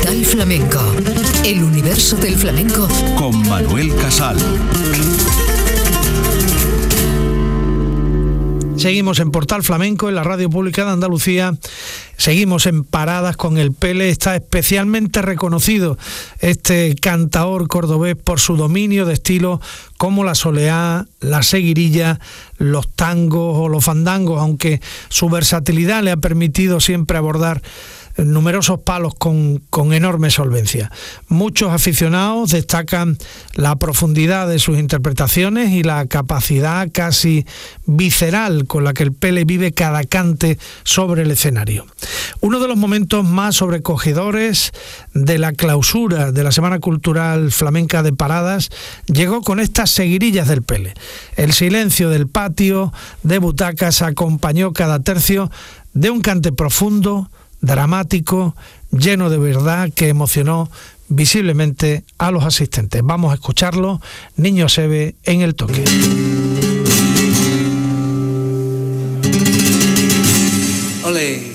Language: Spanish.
Portal Flamenco, el universo del flamenco con Manuel Casal. Seguimos en Portal Flamenco, en la Radio Pública de Andalucía. Seguimos en Paradas con el Pele. Está especialmente reconocido este cantaor cordobés por su dominio de estilos como la soleá, la seguirilla, los tangos o los fandangos, aunque su versatilidad le ha permitido siempre abordar numerosos palos con enorme solvencia. Muchos aficionados destacan la profundidad de sus interpretaciones y la capacidad casi visceral con la que el Pele vive cada cante sobre el escenario. Uno de los momentos más sobrecogedores de la clausura de la Semana Cultural Flamenca de Paradas llegó con estas seguirillas del Pele. El silencio del patio de butacas acompañó cada tercio de un cante profundo, dramático, lleno de verdad, que emocionó visiblemente a los asistentes. Vamos a escucharlo. Niño Sebe en el toque. Olé.